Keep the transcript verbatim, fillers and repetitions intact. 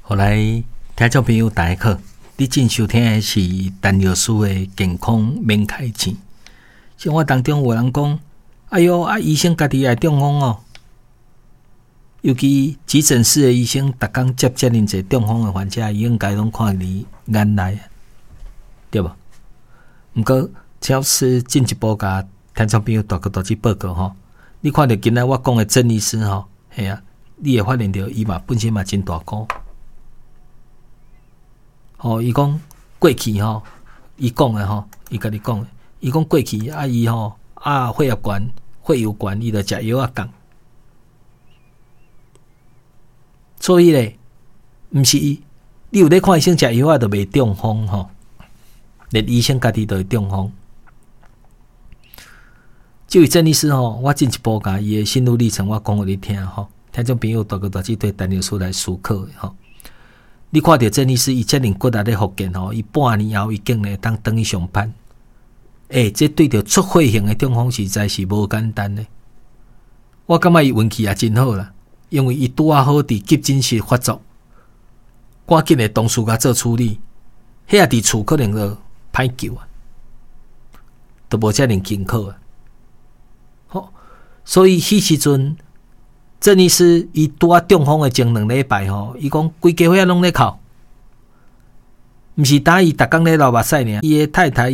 后来听众朋友大家好，你正收听的是陈药师的健康免开钱。生活当中有人讲，哎哟啊，医生家己也中风哦。尤其急诊室的医生，逐工接遮尔济中风的患者，伊应该拢看伫眼内，对无？毋过，超市进一步甲听众朋友大个大致报告吼，你看到今仔我讲的郑医师吼，系啊，你会发现到伊嘛本身嘛真大股。吼，伊讲过去吼，伊讲的吼，伊甲你讲的，伊讲过去啊，伊吼啊，血压悬、血油悬，伊就食药啊降。所以咧，毋是你有咧看医生食药啊，就袂中风吼，连医生家己都会中风。这位郑医师吼，我进一步甲伊的心路历程，我讲互你听吼，听众朋友大个大致对陈药师来思考的吼。你看到郑医师伊遮尔骨力咧复健吼，伊半年后伊竟然当转去上班。诶、欸，这对着出血性的中风实在是无简单咧。我感觉伊运气也真好啦，因为伊拄啊好伫急诊室发作，赶紧的同事甲做处理，遐伫厝可能就歹救啊，都无遮尔艰苦啊。好，所以迄时阵。郑医师伊拄啊中风的前两礼拜吼，伊讲规家伙拢咧哭，毋是打伊逐工咧流目屎尔，伊的太太。